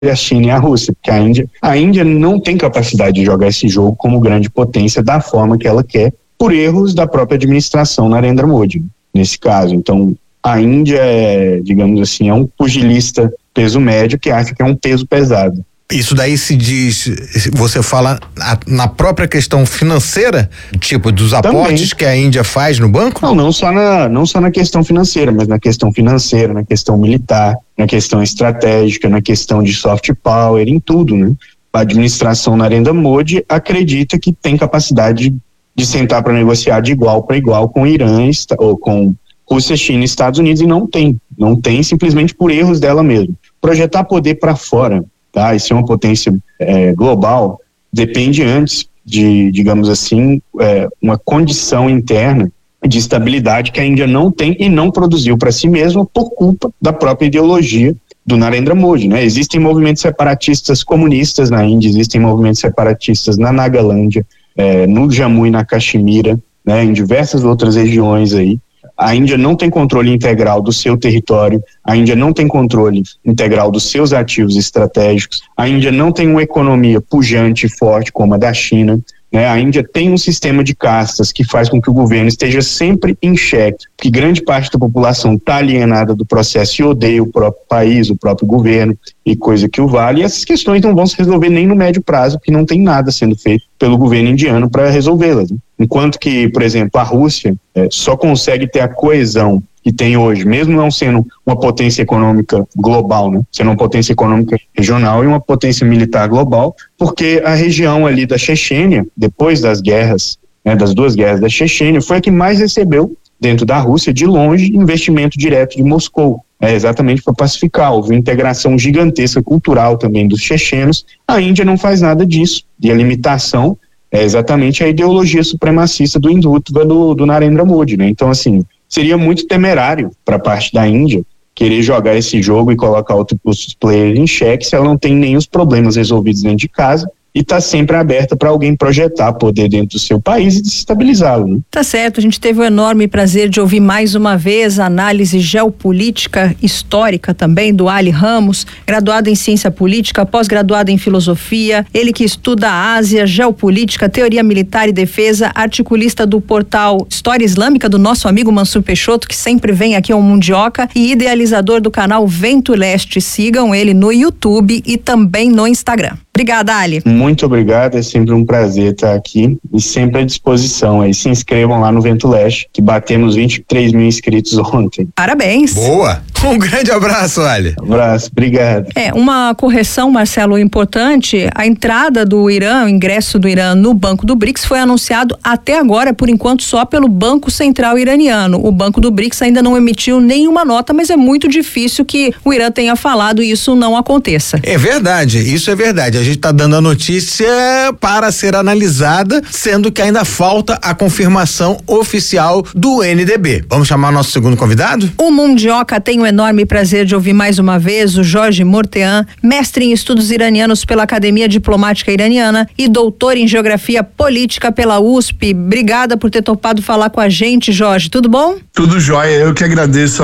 a China e a Rússia, porque a Índia não tem capacidade de jogar esse jogo como grande potência da forma que ela quer, por erros da própria administração Narendra Modi, nesse caso. Então, a Índia digamos assim, é um pugilista peso médio que acha que é um peso pesado. Isso daí se diz, você fala na própria questão financeira, tipo dos aportes também que a Índia faz no banco? Não só na questão financeira, mas na questão financeira, na questão militar, na questão estratégica, na questão de soft power, em tudo, né? A administração Narendra Modi acredita que tem capacidade de sentar para negociar de igual para igual com o Irã ou com Rússia, China e Estados Unidos, e não tem simplesmente por erros dela mesma. Projetar poder para fora, tá? E ser uma potência global depende antes de, digamos assim, uma condição interna de estabilidade que a Índia não tem e não produziu para si mesma por culpa da própria ideologia do Narendra Modi, né? Existem movimentos separatistas comunistas na Índia, existem movimentos separatistas na Nagalândia, no Jammu e na Caxemira, né? Em diversas outras regiões aí. A Índia não tem controle integral do seu território, a Índia não tem controle integral dos seus ativos estratégicos, a Índia não tem uma economia pujante e forte como a da China, né? A Índia tem um sistema de castas que faz com que o governo esteja sempre em xeque, que grande parte da população está alienada do processo e odeia o próprio país, o próprio governo e coisa que o vale, e essas questões não vão se resolver nem no médio prazo, porque não tem nada sendo feito pelo governo indiano para resolvê-las, né? Enquanto que, por exemplo, a Rússia só consegue ter a coesão que tem hoje, mesmo não sendo uma potência econômica global, né? Sendo uma potência econômica regional e uma potência militar global, porque a região ali da Chechênia, depois das guerras, né, das duas guerras da Chechênia, foi a que mais recebeu, dentro da Rússia, de longe, investimento direto de Moscou, exatamente para pacificar. Houve integração gigantesca cultural também dos chechenos. A Índia não faz nada disso, e a limitação é exatamente a ideologia supremacista do Hindutva do Narendra Modi, né? Então, assim, seria muito temerário para a parte da Índia querer jogar esse jogo e colocar os players em xeque se ela não tem nem os problemas resolvidos dentro de casa e está sempre aberta para alguém projetar poder dentro do seu país e desestabilizá-lo, né? Tá certo, a gente teve o enorme prazer de ouvir mais uma vez a análise geopolítica histórica também do Ali Ramos, graduado em ciência política, pós-graduado em filosofia, ele que estuda a Ásia, geopolítica, teoria militar e defesa, articulista do portal História Islâmica do nosso amigo Mansur Peixoto, que sempre vem aqui ao Mundioca, e idealizador do canal Vento Leste. Sigam ele no YouTube e também no Instagram. Obrigada, Ali. Muito obrigado, é sempre um prazer estar aqui e sempre à disposição. Aí se inscrevam lá no Vento Leste, que batemos 23 mil inscritos ontem. Parabéns. Boa. Um grande abraço, Ali. Abraço, obrigado. Uma correção, Marcelo, importante. A entrada do Irã, o ingresso do Irã no Banco do BRICS foi anunciado até agora, por enquanto, só pelo Banco Central Iraniano. O Banco do BRICS ainda não emitiu nenhuma nota, mas é muito difícil que o Irã tenha falado e isso não aconteça. É verdade, isso é verdade. A gente está dando a notícia para ser analisada, sendo que ainda falta a confirmação oficial do NDB. Vamos chamar nosso segundo convidado? O Mundioca tem o enorme prazer de ouvir mais uma vez o Jorge Mortean, mestre em estudos iranianos pela Academia Diplomática Iraniana e doutor em Geografia Política pela USP. Obrigada por ter topado falar com a gente, Jorge. Tudo bom? Tudo jóia. Eu que agradeço a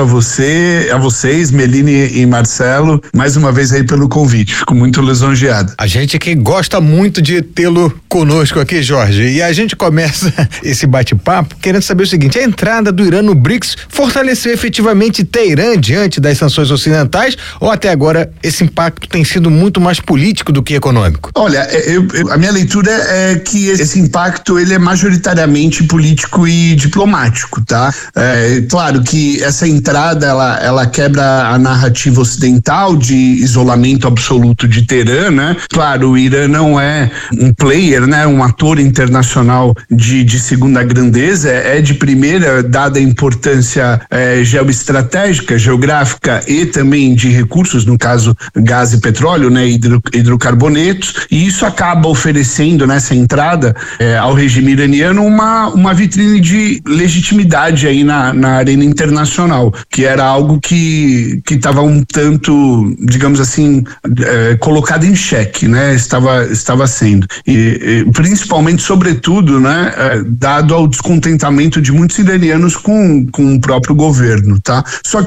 vocês, Meline e Marcelo, mais uma vez aí pelo convite. Fico muito lisonjeado. A gente que gosta muito de tê-lo conosco aqui, Jorge. E a gente começa esse bate-papo querendo saber o seguinte: a entrada do Irã no BRICS fortaleceu efetivamente Teherã diante das sanções ocidentais, ou até agora esse impacto tem sido muito mais político do que econômico? Olha, a minha leitura é que esse impacto ele é majoritariamente político e diplomático, tá? Claro que essa entrada ela quebra a narrativa ocidental de isolamento absoluto de Teherã, né? Claro, o Irã não é um player, né? Um ator internacional de segunda grandeza, é de primeira, dada a importância geoestratégica, geográfica e também de recursos, no caso gás e petróleo, né? Hidrocarbonetos, e isso acaba oferecendo nessa entrada ao regime iraniano uma vitrine de legitimidade aí na arena internacional, que era algo que estava um tanto, digamos assim, colocado em xeque, né? Estava sendo, e principalmente, sobretudo, né? Dado ao descontentamento de muitos iranianos com o próprio governo, tá? Só que com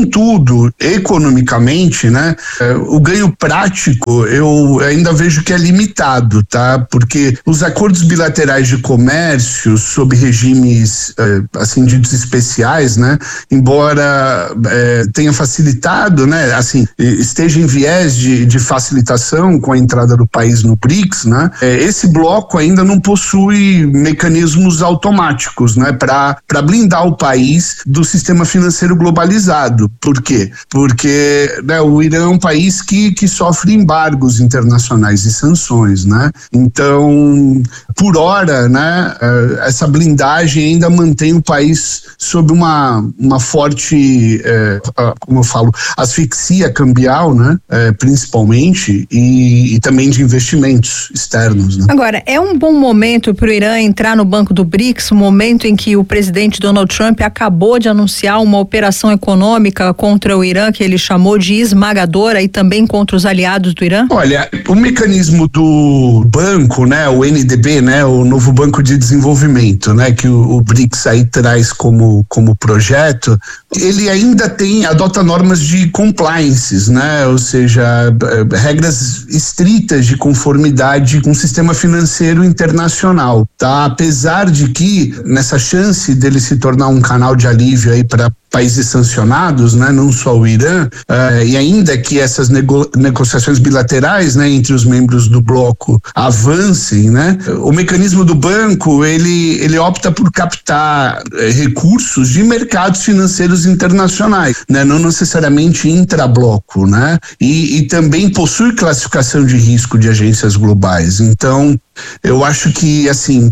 Contudo, economicamente, né, o ganho prático eu ainda vejo que é limitado, tá? Porque os acordos bilaterais de comércio sob regimes assim ditos especiais, né, embora tenha facilitado, né, assim, esteja em viés de facilitação com a entrada do país no BRICS, né, esse bloco ainda não possui mecanismos automáticos, né, para blindar o país do sistema financeiro globalizado. Por quê? Porque, né, o Irã é um país que sofre embargos internacionais e sanções, né? Então, por hora, né, essa blindagem ainda mantém o país sob uma forte, como eu falo, asfixia cambial, né, principalmente, e também de investimentos externos, né? Agora, é um bom momento para o Irã entrar no Banco do BRICS, um momento em que o presidente Donald Trump acabou de anunciar uma operação econômica contra o Irã, que ele chamou de esmagadora, e também contra os aliados do Irã? Olha, o mecanismo do banco, né, o NDB, né, o novo Banco de Desenvolvimento, né, que o BRICS aí traz como projeto, ele ainda adota normas de compliance, né, ou seja, regras estritas de conformidade com o sistema financeiro internacional, tá? Apesar de que nessa chance dele se tornar um canal de alívio aí para países sancionados, né, não só o Irã, e ainda que essas negociações bilaterais, né, entre os membros do bloco avancem, né, o mecanismo do banco ele opta por captar recursos de mercados financeiros internacionais, né, não necessariamente intrabloco, né, e também possui classificação de risco de agências globais. Então, eu acho que, assim,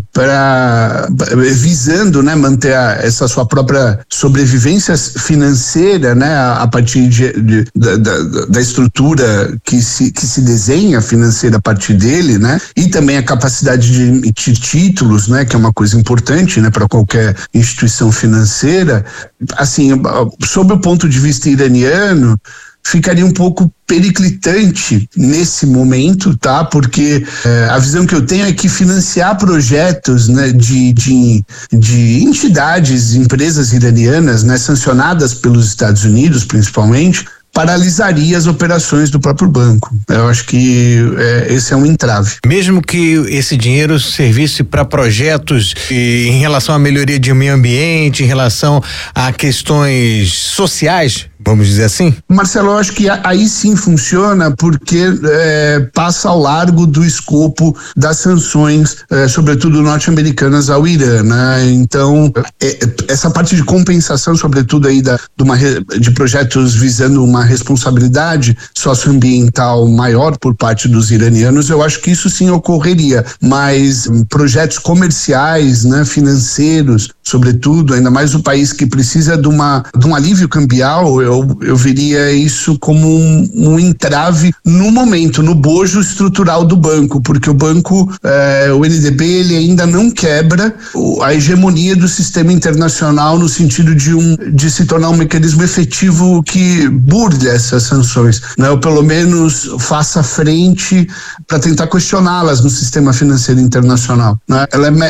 visando, né, manter essa sua própria sobrevivência financeira, né, a partir da estrutura que se desenha financeira a partir dele, né, e também a capacidade de emitir títulos, né, que é uma coisa importante, né, para qualquer instituição financeira, assim, sob o ponto de vista iraniano, ficaria um pouco periclitante nesse momento, tá? Porque a visão que eu tenho é que financiar projetos, né, de entidades, empresas iranianas, né, sancionadas pelos Estados Unidos, principalmente, paralisaria as operações do próprio banco. Eu acho que esse é um entrave. Mesmo que esse dinheiro servisse para projetos em relação à melhoria de meio ambiente, em relação a questões sociais, vamos dizer assim? Marcelo, eu acho que aí sim funciona porque passa ao largo do escopo das sanções, sobretudo norte-americanas ao Irã, né? Então, essa parte de compensação, sobretudo aí de projetos visando uma responsabilidade socioambiental maior por parte dos iranianos, eu acho que isso sim ocorreria, mas projetos comerciais, né, financeiros, sobretudo, ainda mais o país que precisa de um alívio cambial, eu veria isso como um entrave no momento, no bojo estrutural do banco, porque o banco, o NDB, ele ainda não quebra a hegemonia do sistema internacional no sentido de se tornar um mecanismo efetivo que burde essas sanções, né? Ou pelo menos faça frente para tentar questioná-las no sistema financeiro internacional, né?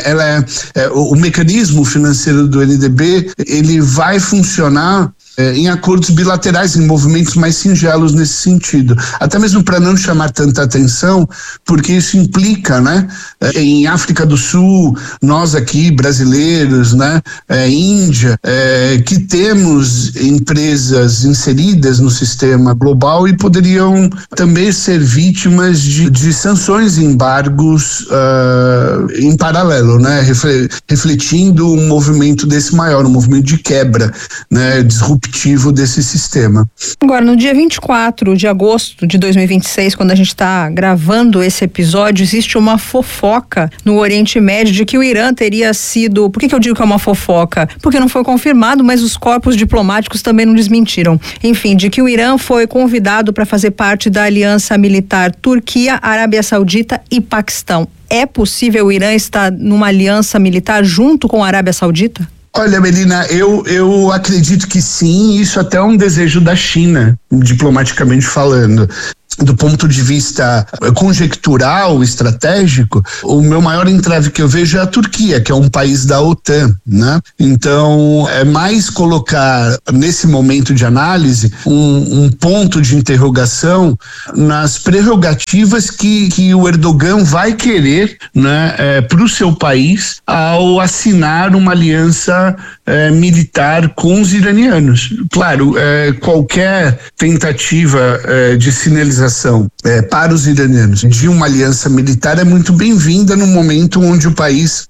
O mecanismo financeiro do NDB, ele vai funcionar em acordos bilaterais, em movimentos mais singelos nesse sentido, até mesmo para não chamar tanta atenção, porque isso implica, né, em África do Sul, nós aqui brasileiros, né, Índia, que temos empresas inseridas no sistema global e poderiam também ser vítimas de sanções e embargos em paralelo, né, refletindo um movimento desse maior, um movimento de quebra, né, disruptivo desse sistema. Agora, no dia 24 de agosto de 2026, quando a gente está gravando esse episódio, existe uma fofoca no Oriente Médio de que o Irã teria sido... Por que eu digo que é uma fofoca? Porque não foi confirmado, mas os corpos diplomáticos também não desmentiram. Enfim, de que o Irã foi convidado para fazer parte da aliança militar Turquia, Arábia Saudita e Paquistão. É possível o Irã estar numa aliança militar junto com a Arábia Saudita? Olha, Melina, eu acredito que sim, isso até é um desejo da China, diplomaticamente falando. do ponto de vista conjectural, estratégico, o meu maior entrave que eu vejo é a Turquia, que é um país da OTAN, né? Então, é mais colocar nesse momento de análise um ponto de interrogação nas prerrogativas que o Erdogan vai querer, né, para o seu país ao assinar uma aliança militar com os iranianos. Claro, qualquer tentativa de sinalização para os iranianos de uma aliança militar é muito bem-vinda no momento onde o país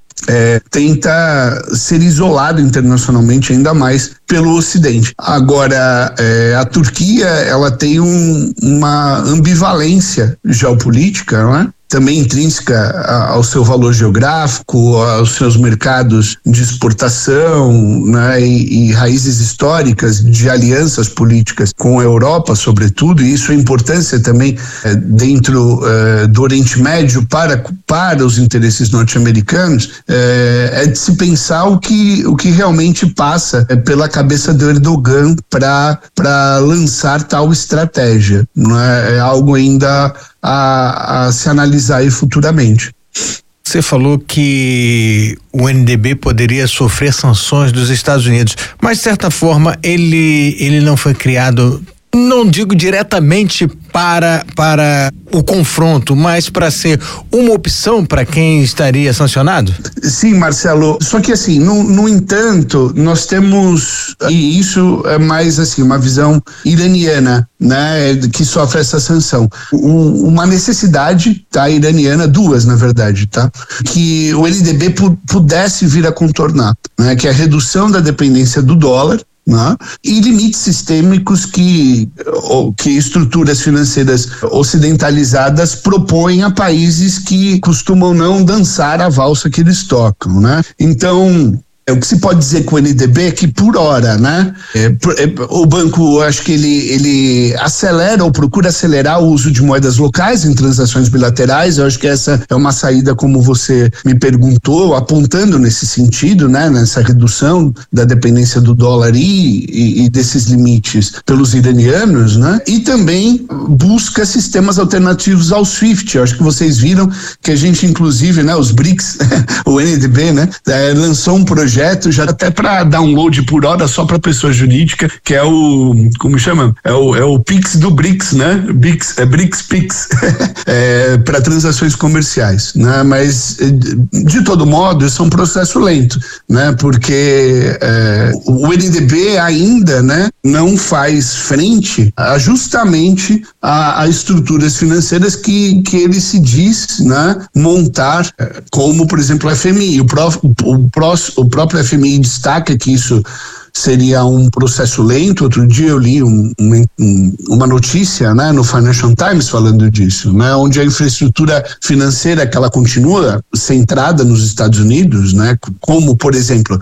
tenta ser isolado internacionalmente ainda mais pelo Ocidente. Agora, a Turquia, ela tem uma ambivalência geopolítica, não é? Também intrínseca ao seu valor geográfico, aos seus mercados de exportação, né, e raízes históricas de alianças políticas com a Europa, sobretudo, e isso é importância também dentro do Oriente Médio para os interesses norte-americanos, é de se pensar o que realmente passa pela cabeça do Erdogan para lançar tal estratégia. Não é algo ainda a se analisar aí futuramente. Você falou que o NDB poderia sofrer sanções dos Estados Unidos, mas de certa forma ele não foi criado, não digo diretamente para o confronto, mas para ser uma opção para quem estaria sancionado? Sim, Marcelo, só que assim, no entanto, nós temos, e isso é mais assim, uma visão iraniana, né, que sofre essa sanção, uma necessidade, tá, iraniana, duas na verdade, tá, que o NDB pudesse vir a contornar, né, que é a redução da dependência do dólar, né? E limites sistêmicos que estruturas financeiras ocidentalizadas propõem a países que costumam não dançar a valsa que eles tocam, né? Então, o que se pode dizer com o NDB é que, por hora, né, o banco, acho que ele acelera ou procura acelerar o uso de moedas locais em transações bilaterais. Eu acho que essa é uma saída, como você me perguntou, apontando nesse sentido, né, nessa redução da dependência do dólar e desses limites pelos iranianos, né, e também busca sistemas alternativos ao SWIFT. Eu acho que vocês viram que a gente, inclusive, né, os BRICS, o NDB, né, lançou um projeto já até para download por hora só para pessoa jurídica, que é como chama? É o Pix do BRICS, né? BRICS Pix, para transações comerciais, né? Mas, de todo modo, isso é um processo lento, né? Porque o NDB ainda, né, não faz frente justamente a estruturas financeiras que ele se diz, né, montar, como, por exemplo, o FMI. O próprio FMI destaca que isso seria um processo lento. Outro dia eu li uma notícia, né, no Financial Times falando disso, né, onde a infraestrutura financeira que ela continua centrada nos Estados Unidos, né, como, por exemplo,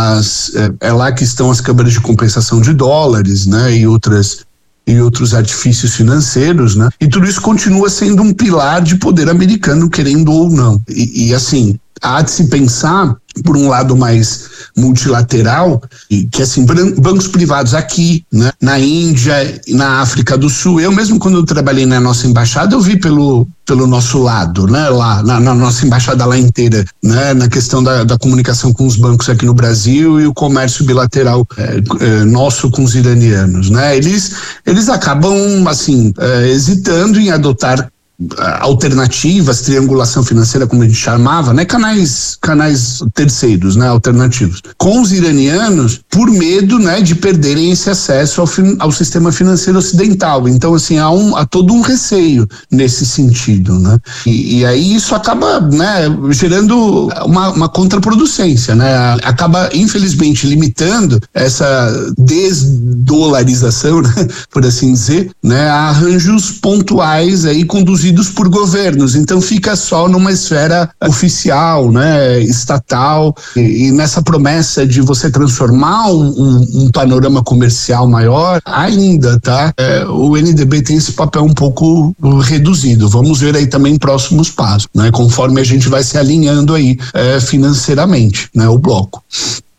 é lá que estão as câmaras de compensação de dólares, né, e outros artifícios financeiros, né, e tudo isso continua sendo um pilar de poder americano, querendo ou não. E assim, há de se pensar, por um lado mais multilateral, que assim, bancos privados aqui, né, na Índia e na África do Sul, eu mesmo quando eu trabalhei na nossa embaixada, eu vi pelo nosso lado, né, lá na nossa embaixada lá inteira, né, na questão da comunicação com os bancos aqui no Brasil e o comércio bilateral nosso com os iranianos, né, eles acabam assim hesitando em adotar alternativas, triangulação financeira, como a gente chamava, né, canais terceiros, né, alternativos, com os iranianos, por medo, né, de perderem esse acesso ao sistema financeiro ocidental. Então, assim, há todo um receio nesse sentido, né, e aí isso acaba, né, gerando uma contraproducência, né, acaba infelizmente limitando essa desdolarização, né, por assim dizer, né, a arranjos pontuais aí conduzidos por governos. Então fica só numa esfera oficial, né, estatal, e nessa promessa de você transformar um panorama comercial maior, ainda, tá? O NDB tem esse papel um pouco reduzido. Vamos ver aí também próximos passos, né, conforme a gente vai se alinhando aí financeiramente, né, o bloco.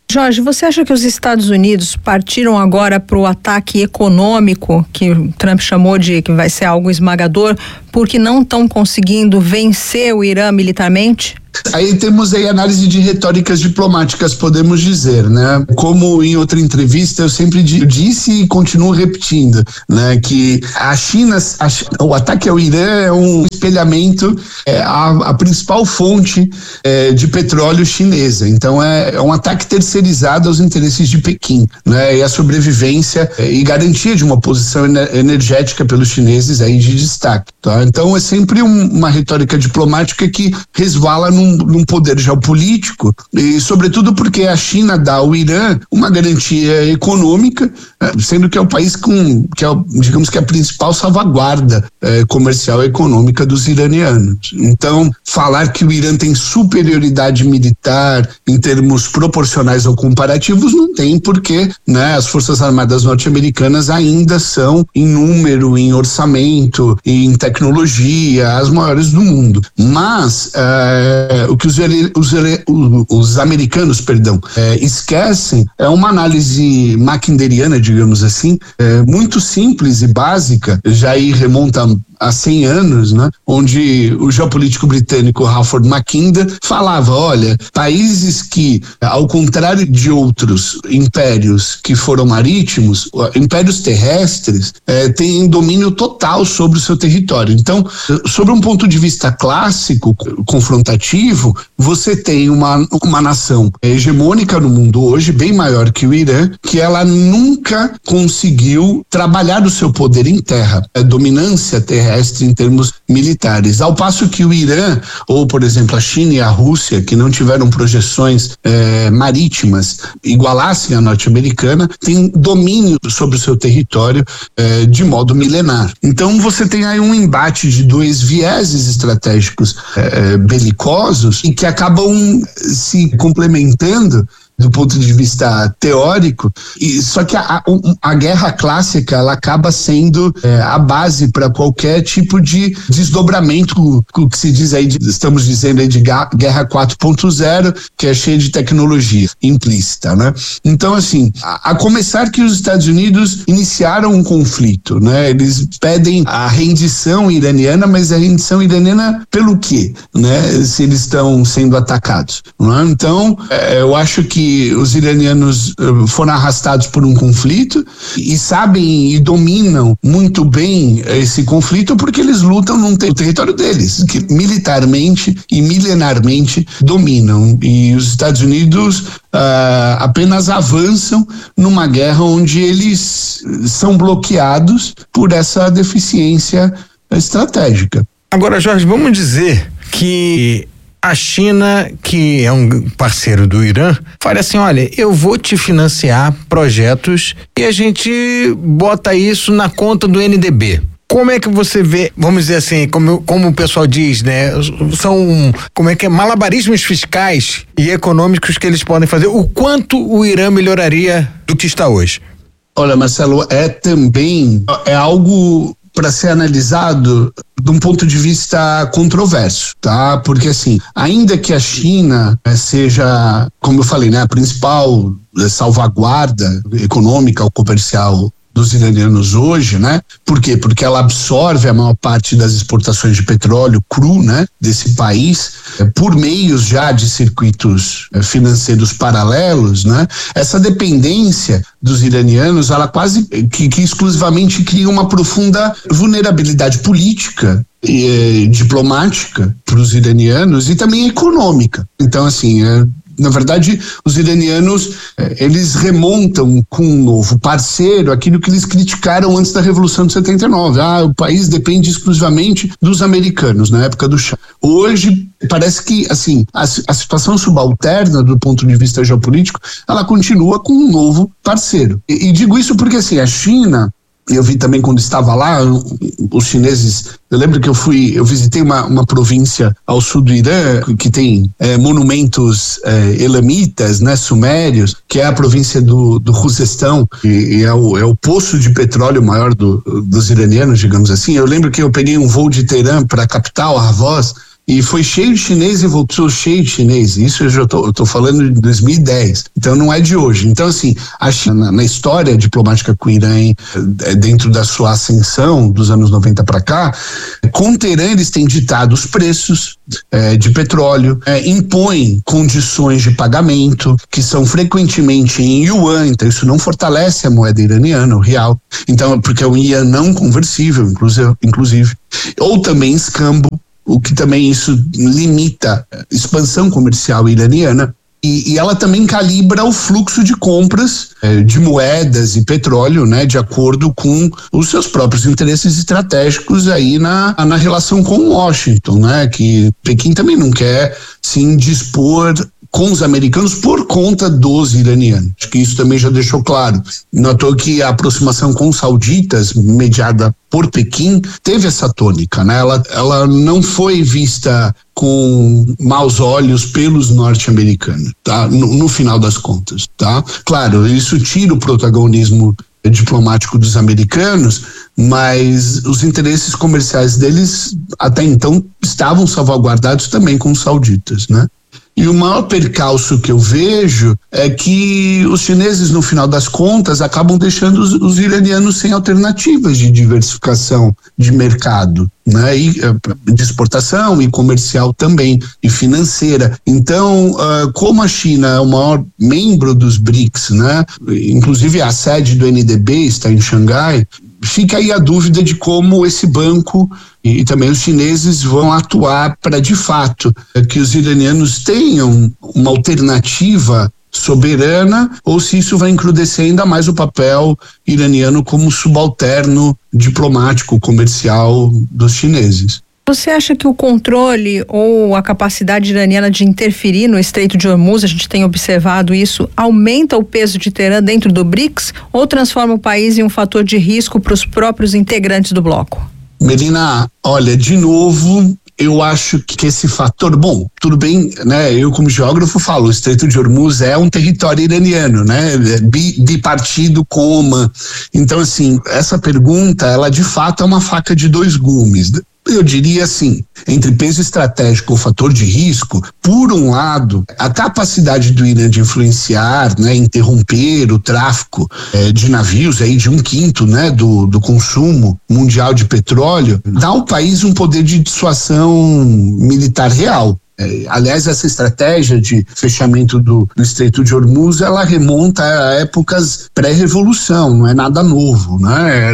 Jorge, você acha que os Estados Unidos partiram agora para o ataque econômico, que o Trump chamou de que vai ser algo esmagador, porque não estão conseguindo vencer o Irã militarmente? Aí temos aí análise de retóricas diplomáticas, podemos dizer, né? Como em outra entrevista eu sempre disse e continuo repetindo, né? Que a China, o ataque ao Irã é um espelhamento, a principal fonte de petróleo chinesa. Então é um ataque terceirizado aos interesses de Pequim, né? E a sobrevivência e garantia de uma posição energética pelos chineses aí de destaque, tá? Então é sempre uma retórica diplomática que resvala num poder geopolítico, e sobretudo porque a China dá ao Irã uma garantia econômica, sendo que é o país digamos que a principal salvaguarda comercial e econômica dos iranianos. Então, falar que o Irã tem superioridade militar em termos proporcionais ou comparativos não tem, porque, né, as Forças Armadas norte-americanas ainda são, em número, em orçamento, em tecnologia, as maiores do mundo. Mas o que os americanos, esquecem é uma análise mackinderiana, digamos assim, muito simples e básica, já aí remonta há 100 anos, né? Onde o geopolítico britânico Halford Mackinder falava, olha, países que, ao contrário de outros impérios que foram marítimos, impérios terrestres têm domínio total sobre o seu território. Então, sob um ponto de vista clássico, confrontativo, você tem uma nação hegemônica no mundo hoje, bem maior que o Irã, que ela nunca conseguiu trabalhar o seu poder em terra, a dominância terrestre em termos militares, ao passo que o Irã, ou por exemplo a China e a Rússia, que não tiveram projeções marítimas igualassem a norte-americana, tem domínio sobre o seu território de modo milenar. Então você tem aí um embate de dois vieses estratégicos belicosos e que acabam se complementando do ponto de vista teórico, só que a guerra clássica ela acaba sendo a base para qualquer tipo de desdobramento, o que se diz aí, estamos dizendo aí de guerra 4.0, que é cheia de tecnologia implícita, né? Então, assim, a começar que os Estados Unidos iniciaram um conflito, né? Eles pedem a rendição iraniana, mas a rendição iraniana pelo quê, né? Se eles estão sendo atacados, né? Então, eu acho que os iranianos foram arrastados por um conflito e sabem e dominam muito bem esse conflito porque eles lutam no território deles, que militarmente e milenarmente dominam. E os Estados Unidos apenas avançam numa guerra onde eles são bloqueados por essa deficiência estratégica. Agora, Jorge, vamos dizer que a China, que é um parceiro do Irã, fala assim, olha, eu vou te financiar projetos e a gente bota isso na conta do NDB. Como é que você vê, vamos dizer assim, como o pessoal diz, né? São, malabarismos fiscais e econômicos que eles podem fazer. O quanto o Irã melhoraria do que está hoje? Olha, Marcelo, é algo para ser analisado de um ponto de vista controverso, tá? Porque assim, ainda que a China seja, como eu falei, né, a principal salvaguarda econômica ou comercial dos iranianos hoje, né? Por quê? Porque ela absorve a maior parte das exportações de petróleo cru, né? Desse país, por meios já de circuitos financeiros paralelos, né? Essa dependência dos iranianos, ela quase que exclusivamente cria uma profunda vulnerabilidade política e diplomática para os iranianos e também econômica. Então, assim, na verdade, os iranianos, eles remontam com um novo parceiro aquilo que eles criticaram antes da Revolução de 79. O país depende exclusivamente dos americanos, na época do Shah. Hoje, parece que, assim, a situação subalterna, do ponto de vista geopolítico, ela continua com um novo parceiro. E digo isso porque, assim, a China, eu vi também quando estava lá, os chineses, eu lembro que eu visitei uma província ao sul do Irã, que tem monumentos elamitas, né, sumérios, que é a província do Khuzestão, e é o poço de petróleo maior dos iranianos, digamos assim. Eu lembro que eu peguei um voo de Teherã para a capital, Ahvaz, e foi cheio de chinês e voltou cheio de chinês. Isso eu tô falando de 2010, então não é de hoje. Então, assim, a China, na história diplomática com o Irã, dentro da sua ascensão dos anos 90 para cá, com o Teherã eles têm ditado os preços de petróleo, impõem condições de pagamento que são frequentemente em yuan, então isso não fortalece a moeda iraniana, o real, então, porque é um yuan não conversível, inclusive, ou também escambo, o que também isso limita a expansão comercial iraniana. E ela também calibra o fluxo de compras de moedas e petróleo, né, de acordo com os seus próprios interesses estratégicos aí na relação com Washington, né, que Pequim também não quer se indispor com os americanos por conta dos iranianos. Acho que isso também já deixou claro. Notou que a aproximação com os sauditas, mediada por Pequim, teve essa tônica, né? Ela não foi vista com maus olhos pelos norte-americanos, tá? No final das contas, tá? Claro, isso tira o protagonismo diplomático dos americanos, mas os interesses comerciais deles até então estavam salvaguardados também com os sauditas, né? E o maior percalço que eu vejo é que os chineses, no final das contas, acabam deixando os iranianos sem alternativas de diversificação de mercado, né? E de exportação e comercial também, e financeira. Então, como a China é o maior membro dos BRICS, né? Inclusive a sede do NDB está em Xangai, fica aí a dúvida de como esse banco e também os chineses vão atuar para, de fato, que os iranianos tenham uma alternativa soberana, ou se isso vai encrudescer ainda mais o papel iraniano como subalterno diplomático, comercial dos chineses. Você acha que o controle ou a capacidade iraniana de interferir no Estreito de Hormuz, a gente tem observado isso, aumenta o peso de Teherã dentro do BRICS ou transforma o país em um fator de risco para os próprios integrantes do bloco? Melina, olha, de novo, eu acho que esse fator, bom, tudo bem, né? Eu como geógrafo falo, o Estreito de Hormuz é um território iraniano, né? Bipartido com Omã. Então, assim, essa pergunta, ela de fato é uma faca de dois gumes. Eu diria assim, entre peso estratégico ou fator de risco, por um lado, a capacidade do Irã de influenciar, né, interromper o tráfico de navios aí de 1/5, né, do consumo mundial de petróleo, dá ao país um poder de dissuasão militar real. Aliás, essa estratégia de fechamento do Estreito de Hormuz, ela remonta a épocas pré-revolução, não é nada novo, né?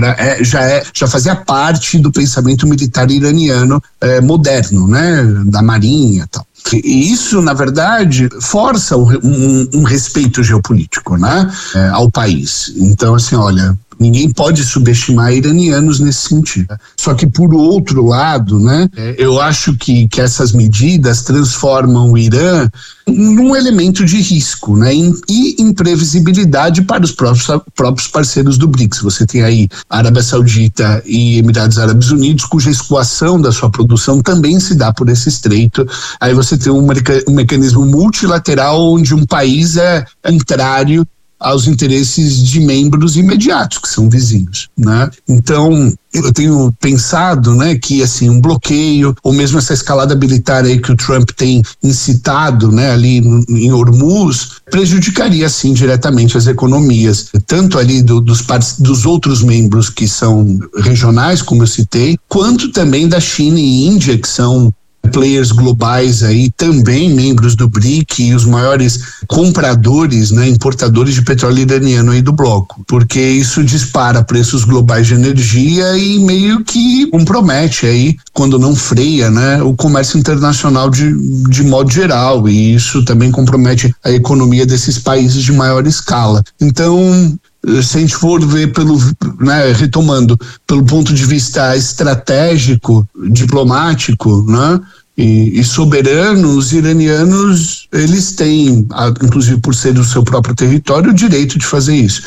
Já fazia parte do pensamento militar iraniano moderno, né? Da marinha e tal. E isso, na verdade, força um respeito geopolítico, né? Ao país. Então, assim, olha, ninguém pode subestimar iranianos nesse sentido. Só que, por outro lado, né, eu acho que essas medidas transformam o Irã num elemento de risco, né, e imprevisibilidade para os próprios parceiros do BRICS. Você tem aí Arábia Saudita e Emirados Árabes Unidos, cuja escoação da sua produção também se dá por esse estreito. Aí você tem um mecanismo multilateral onde um país é contrário aos interesses de membros imediatos, que são vizinhos, né? Então, eu tenho pensado, né, que assim, um bloqueio, ou mesmo essa escalada militar aí que o Trump tem incitado, né, ali em Hormuz, prejudicaria, assim, diretamente as economias, tanto ali dos outros membros que são regionais, como eu citei, quanto também da China e Índia, que são players globais aí, também membros do BRIC e os maiores compradores, né, importadores de petróleo iraniano aí do bloco, porque isso dispara preços globais de energia e meio que compromete aí, quando não freia, né, o comércio internacional de modo geral, e isso também compromete a economia desses países de maior escala. Então, se a gente for ver retomando, pelo ponto de vista estratégico, diplomático, né, e soberano, os iranianos, eles têm, inclusive por ser do seu próprio território, o direito de fazer isso.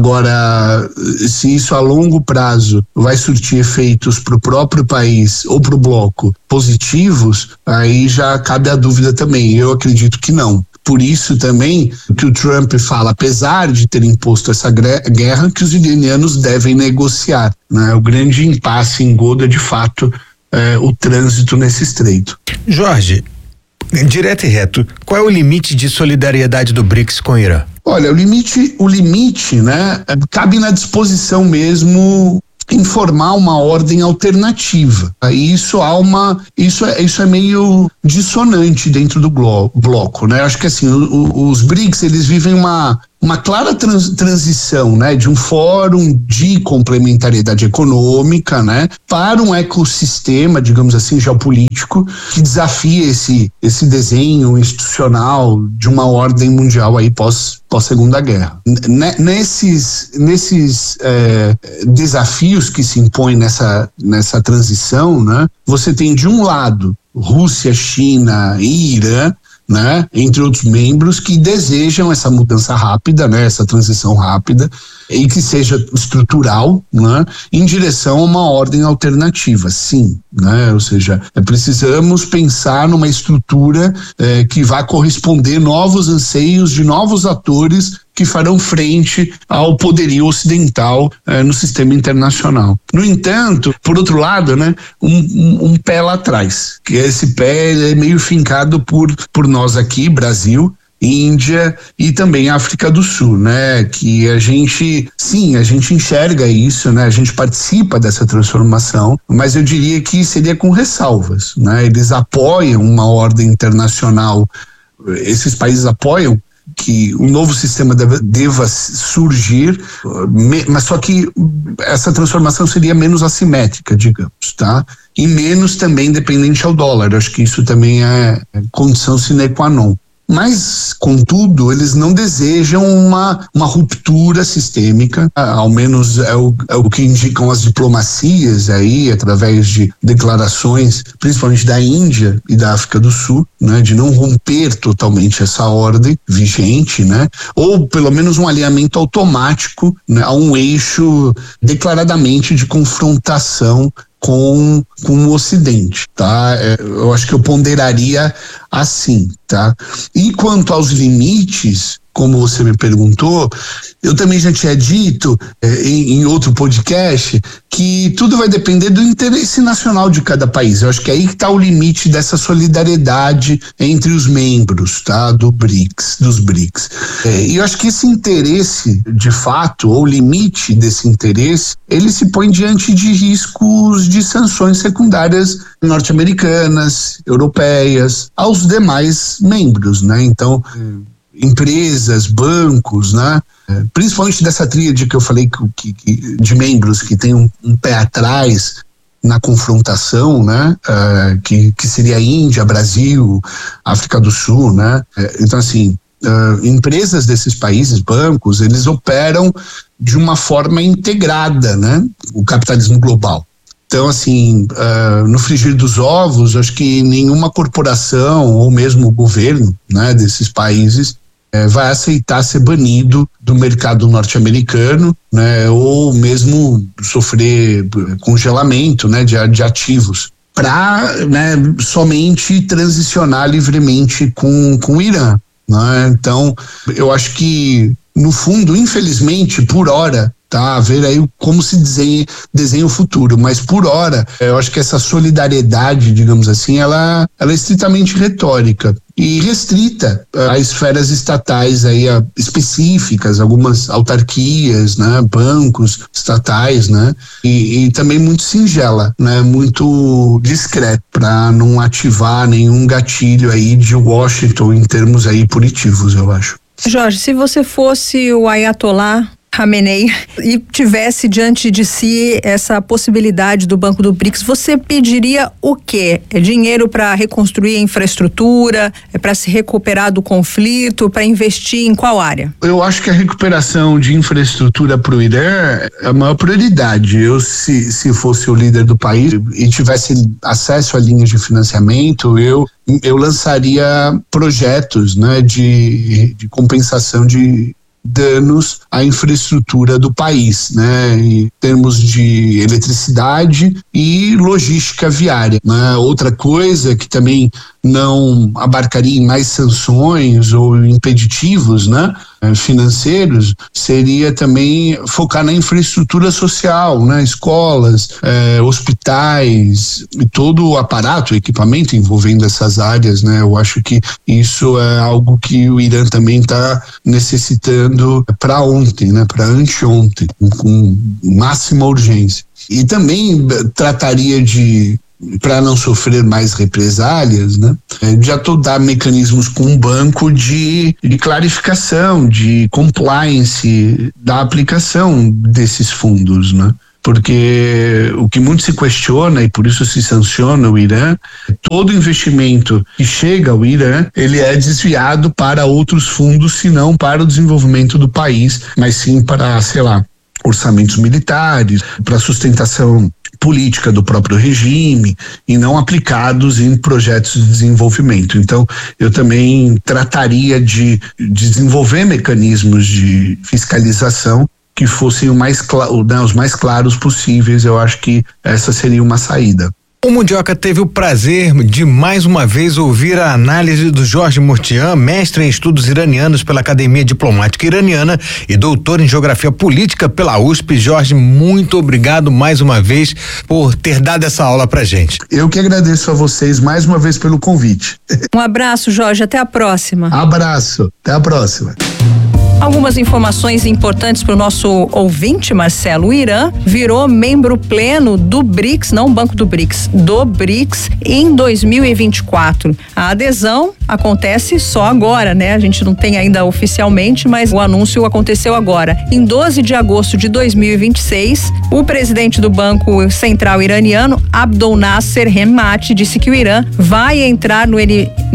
Agora, se isso a longo prazo vai surtir efeitos para o próprio país ou para o bloco positivos, aí já cabe a dúvida também. Eu acredito que não. Por isso também que o Trump fala, apesar de ter imposto essa guerra, que os iranianos devem negociar, né? O grande impasse engoda, de fato, o trânsito nesse estreito. Jorge, direto e reto, qual é o limite de solidariedade do BRICS com o Irã? Olha, o limite, né, cabe na disposição mesmo informar uma ordem alternativa. Isso é meio dissonante dentro do bloco, né? Acho que assim, os BRICS, eles vivem uma clara transição, né, de um fórum de complementariedade econômica, né, para um ecossistema, digamos assim, geopolítico, que desafia esse desenho institucional de uma ordem mundial aí pós Segunda Guerra. Nesses desafios que se impõem nessa transição, né, você tem de um lado Rússia, China e Irã, né, entre outros membros que desejam essa mudança rápida, né, essa transição rápida e que seja estrutural, né, em direção a uma ordem alternativa, sim, né, ou seja, precisamos pensar numa estrutura que vá corresponder novos anseios de novos atores que farão frente ao poderio ocidental no sistema internacional. No entanto, por outro lado, né, um pé lá atrás, que esse pé é meio fincado por nós aqui, Brasil, Índia e também África do Sul, né? Que a gente enxerga isso, né? A gente participa dessa transformação, mas eu diria que seria com ressalvas, né? Eles apoiam uma ordem internacional, esses países apoiam que um novo sistema deva surgir, mas só que essa transformação seria menos assimétrica, digamos, tá? E menos também dependente ao dólar. Acho que isso também é condição sine qua non. Mas, contudo, eles não desejam uma ruptura sistêmica, ao menos é o que indicam as diplomacias aí, através de declarações, principalmente da Índia e da África do Sul, né, de não romper totalmente essa ordem vigente, né, ou pelo menos um alinhamento automático, né, a um eixo declaradamente de confrontação com o Ocidente, tá? Eu acho que eu ponderaria assim, tá? E quanto aos limites, como você me perguntou, eu também já tinha dito em outro podcast que tudo vai depender do interesse nacional de cada país. Eu acho que é aí que está o limite dessa solidariedade entre os membros, tá? Dos BRICS. E eu acho que esse interesse, de fato, ou limite desse interesse, ele se põe diante de riscos de sanções secundárias norte-americanas, europeias, aos demais membros, né? Então, empresas, bancos, né? Principalmente dessa tríade que eu falei de membros que tem um pé atrás na confrontação, né? Que seria Índia, Brasil, África do Sul, né? Então, assim, empresas desses países, bancos, eles operam de uma forma integrada, né? O capitalismo global. Então, assim, no frigir dos ovos, acho que nenhuma corporação ou mesmo o governo, né, desses países vai aceitar ser banido do mercado norte-americano, né, ou mesmo sofrer congelamento, né, de ativos para, né, somente transicionar livremente com o Irã, né? Então, eu acho que, no fundo, infelizmente, por hora, tá, a ver aí como se desenha o futuro, mas por hora eu acho que essa solidariedade, digamos assim, ela é estritamente retórica e restrita a esferas estatais aí específicas, algumas autarquias, né, bancos estatais, né, e também muito singela, né, muito discreto, para não ativar nenhum gatilho aí de Washington em termos aí punitivos, eu acho. Jorge, se você fosse o Ayatollah Khamenei e tivesse diante de si essa possibilidade do Banco do BRICS, você pediria o quê? É dinheiro para reconstruir a infraestrutura, para se recuperar do conflito, para investir em qual área? Eu acho que a recuperação de infraestrutura para o Irã é a maior prioridade. Eu, se fosse o líder do país e tivesse acesso a linhas de financiamento, eu lançaria projetos, né, de compensação de danos à infraestrutura do país, né, em termos de eletricidade e logística viária, né? Outra coisa que também não abarcaria em mais sanções ou impeditivos, né, financeiros seria também focar na infraestrutura social, né? Escolas, hospitais e todo o aparato, equipamento envolvendo essas áreas, né? Eu acho que isso é algo que o Irã também está necessitando para ontem, né? Para anteontem, com máxima urgência. E também trataria para não sofrer mais represálias, né? De dar mecanismos com o banco de clarificação, de compliance da aplicação desses fundos, né? Porque o que muito se questiona, e por isso se sanciona o Irã, todo investimento que chega ao Irã, ele é desviado para outros fundos, se não para o desenvolvimento do país, mas sim para, orçamentos militares, para sustentação política do próprio regime e não aplicados em projetos de desenvolvimento. Então, eu também trataria de desenvolver mecanismos de fiscalização que fossem os mais claros possíveis. Eu acho que essa seria uma saída. O Mundioca teve o prazer de mais uma vez ouvir a análise do Jorge Mortian, mestre em estudos iranianos pela Academia Diplomática Iraniana e doutor em Geografia Política pela USP. Jorge, muito obrigado mais uma vez por ter dado essa aula pra gente. Eu que agradeço a vocês mais uma vez pelo convite. Um abraço, Jorge, até a próxima. Abraço, até a próxima. Algumas informações importantes para o nosso ouvinte, Marcelo. O Irã virou membro pleno do BRICS, não o Banco do BRICS, do BRICS em 2024. A adesão acontece só agora, né? A gente não tem ainda oficialmente, mas o anúncio aconteceu agora. Em 12 de agosto de 2026, o presidente do Banco Central iraniano, Abdol Nasser Hemati, disse que o Irã vai entrar no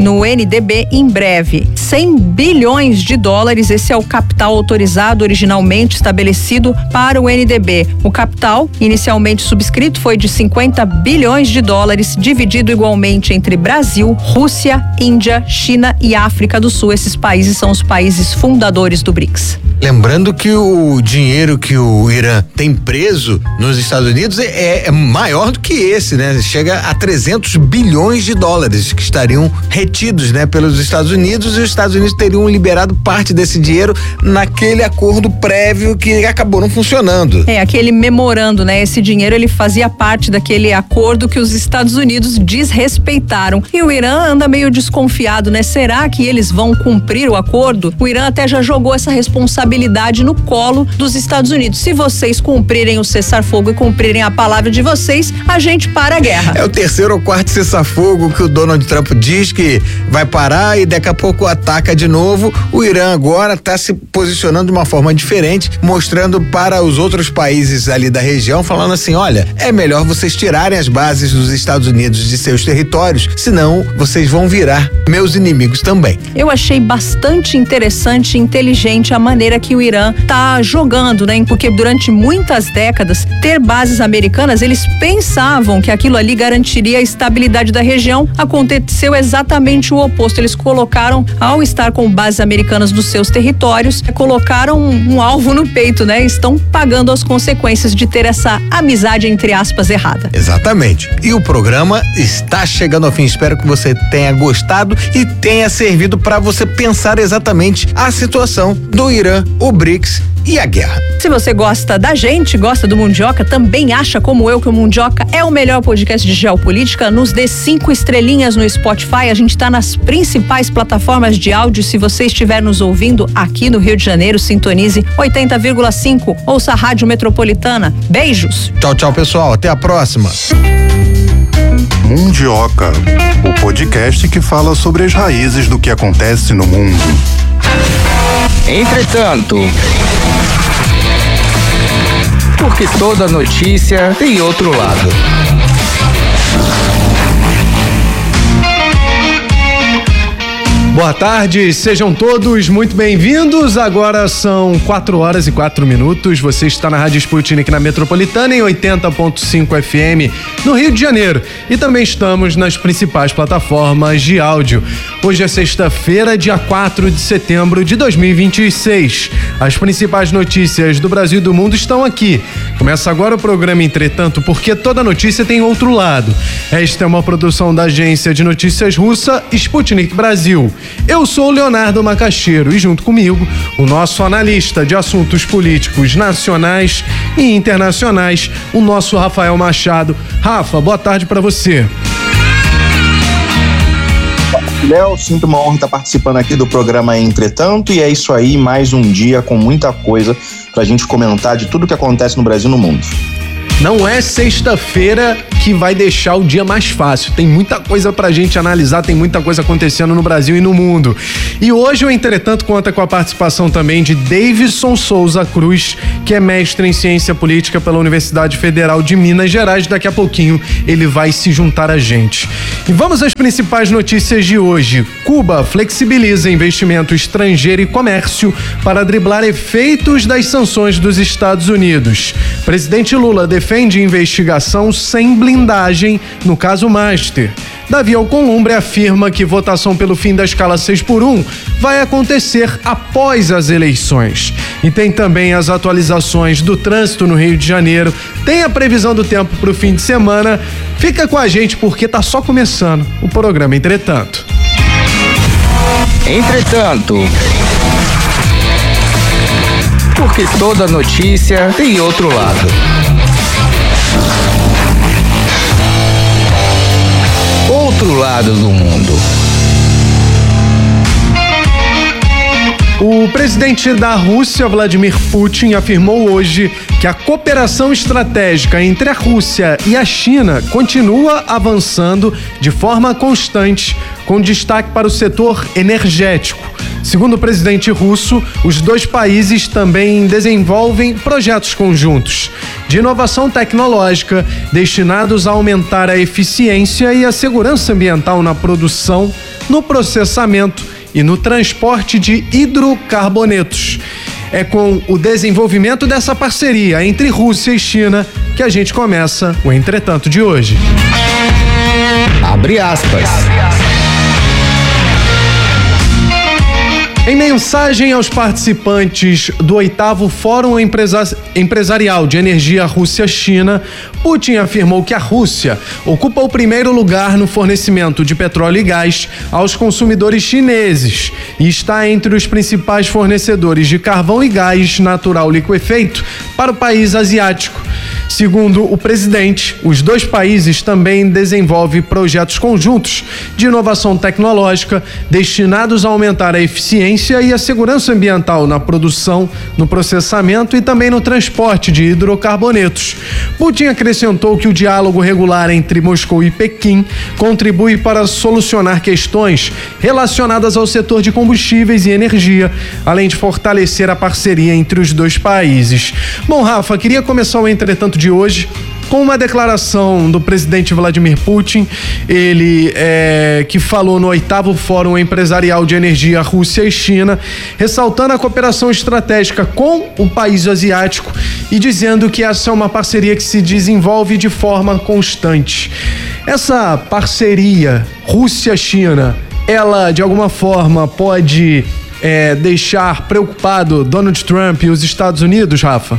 NDB em breve. 100 bilhões de dólares, esse é o capital autorizado originalmente estabelecido para o NDB. O capital inicialmente subscrito foi de 50 bilhões de dólares, dividido igualmente entre Brasil, Rússia, Índia, China e África do Sul. Esses países são os países fundadores do BRICS. Lembrando que o dinheiro que o Irã tem preso nos Estados Unidos é maior do que esse, né? Chega a 300 bilhões de dólares que estariam retidos, né, pelos Estados Unidos, e os Estados Unidos teriam liberado parte desse dinheiro naquele acordo prévio que acabou não funcionando. Aquele memorando, né? Esse dinheiro ele fazia parte daquele acordo que os Estados Unidos desrespeitaram. E o Irã anda meio desconfiado, né? Será que eles vão cumprir o acordo? O Irã até já jogou essa responsabilidade no colo dos Estados Unidos. Se vocês cumprirem o cessar-fogo e cumprirem a palavra de vocês, a gente para a guerra. É o terceiro ou quarto cessar-fogo que o Donald Trump diz que vai parar e daqui a pouco ataca de novo. O Irã agora está se posicionando de uma forma diferente, mostrando para os outros países ali da região, falando assim, olha, é melhor vocês tirarem as bases dos Estados Unidos de seus territórios, senão vocês vão virar meus inimigos também. Eu achei bastante interessante e inteligente a maneira que o Irã tá jogando, né? Porque durante muitas décadas, ter bases americanas, eles pensavam que aquilo ali garantiria a estabilidade da região. Aconteceu exatamente o oposto. Eles colocaram, ao estar com bases americanas nos seus territórios, colocaram um alvo no peito, né? Estão pagando as consequências de ter essa amizade, entre aspas, errada. Exatamente. E o programa está chegando ao fim. Espero que você tenha gostado e tenha servido para você pensar exatamente a situação do Irã, o BRICS e a guerra. Se você gosta da gente, gosta do Mundioca, também acha como eu que o Mundioca é o melhor podcast de geopolítica, nos dê 5 estrelinhas no Spotify. A gente tá nas principais plataformas de áudio. Se você estiver nos ouvindo aqui no Rio de Janeiro, sintonize 80,5. Ouça a Rádio Metropolitana. Beijos. Tchau, tchau, pessoal. Até a próxima. Mundioca, o podcast que fala sobre as raízes do que acontece no mundo. Entretanto, porque toda notícia tem outro lado. Boa tarde, sejam todos muito bem-vindos. Agora são 4h04. Você está na Rádio Sputnik na Metropolitana em 80.5 FM no Rio de Janeiro. E também estamos nas principais plataformas de áudio. Hoje é sexta-feira, dia 4 de setembro de 2026. As principais notícias do Brasil e do mundo estão aqui Começa agora o programa Entretanto, porque toda notícia tem outro lado. Esta é uma produção da agência de notícias russa Sputnik Brasil. Eu sou o Leonardo Macaxeiro e junto comigo o nosso analista de assuntos políticos nacionais e internacionais, o nosso Rafael Machado. Rafa, boa tarde para você. Léo, sinto uma honra estar participando aqui do programa Entretanto, e é isso aí, mais um dia com muita coisa pra gente comentar de tudo que acontece no Brasil e no mundo. Não é sexta-feira que vai deixar o dia mais fácil. Tem muita coisa pra gente analisar, tem muita coisa acontecendo no Brasil e no mundo. E hoje o Entretanto conta com a participação também de Davidson Souza Cruz, que é mestre em ciência política pela Universidade Federal de Minas Gerais. Daqui a pouquinho ele vai se juntar a gente. E vamos às principais notícias de hoje. Cuba flexibiliza investimento estrangeiro e comércio para driblar efeitos das sanções dos Estados Unidos. Presidente Lula defende investigação sem blindagem no caso Master. Davi Alcolumbre afirma que votação pelo fim da escala 6x1 vai acontecer após as eleições. E tem também as atualizações do trânsito no Rio de Janeiro. Tem a previsão do tempo para o fim de semana. Fica com a gente porque tá só começando o programa Entretanto. Entretanto, porque toda notícia tem outro lado. Outro lado do mundo. O presidente da Rússia, Vladimir Putin, afirmou hoje que a cooperação estratégica entre a Rússia e a China continua avançando de forma constante, com destaque para o setor energético. Segundo o presidente russo, os dois países também desenvolvem projetos conjuntos de inovação tecnológica destinados a aumentar a eficiência e a segurança ambiental na produção, no processamento e no transporte de hidrocarbonetos. É com o desenvolvimento dessa parceria entre Rússia e China que a gente começa o Entretanto de hoje. Abre aspas. Em mensagem aos participantes do 8º Fórum Empresarial de Energia Rússia-China, Putin afirmou que a Rússia ocupa o primeiro lugar no fornecimento de petróleo e gás aos consumidores chineses e está entre os principais fornecedores de carvão e gás natural liquefeito para o país asiático. Segundo o presidente, os dois países também desenvolvem projetos conjuntos de inovação tecnológica destinados a aumentar a eficiência e a segurança ambiental na produção, no processamento e também no transporte de hidrocarbonetos. Putin acrescentou que o diálogo regular entre Moscou e Pequim contribui para solucionar questões relacionadas ao setor de combustíveis e energia, além de fortalecer a parceria entre os dois países. Bom, Rafa, queria começar o Entretanto de hoje com uma declaração do presidente Vladimir Putin, ele que falou no 8º Fórum Empresarial de Energia Rússia e China, ressaltando a cooperação estratégica com o país asiático e dizendo que essa é uma parceria que se desenvolve de forma constante. Essa parceria Rússia-China, ela de alguma forma pode deixar preocupado Donald Trump e os Estados Unidos, Rafa?